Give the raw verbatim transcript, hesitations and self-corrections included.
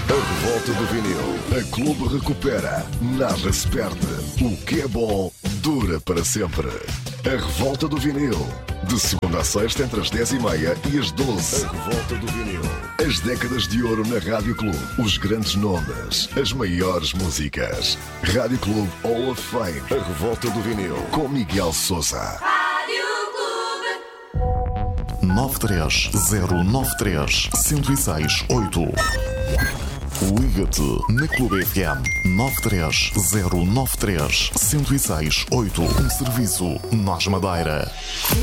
A revolta do vinil. A Clube recupera. Nada se perde. O que é bom dura para sempre. A revolta do vinil. De segunda a sexta, entre as dez e meia e as doze. A revolta do vinil. As décadas de ouro na Rádio Clube. Os grandes nomes. As maiores músicas. Rádio Clube Hall of Fame. A revolta do vinil. Com Miguel Sousa. nove três zero nove três, zero seis oito. Liga-te na Clube F M nove três zero nove três, zero seis oito. Um serviço Nós Madeira.